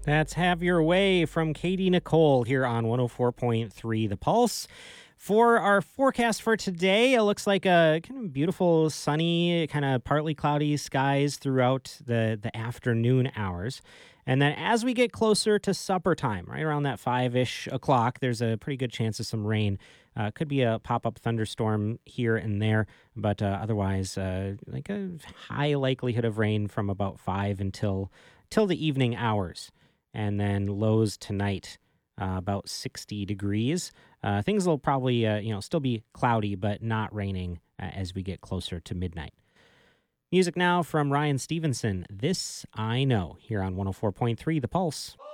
That's Have Your Way from Katie Nicole here on 104.3 The Pulse. For our forecast for today, it looks like a kind of beautiful, sunny, kind of partly cloudy skies throughout the afternoon hours. And then as we get closer to supper time, right around that 5-ish o'clock, there's a pretty good chance of some rain. Could be a pop-up thunderstorm here and there, but otherwise, like a high likelihood of rain from about 5 until till the evening hours. And then lows tonight, about 60 degrees. Things will probably, still be cloudy, but not raining as we get closer to midnight. Music now from Ryan Stevenson. This I Know here on 104.3 The Pulse.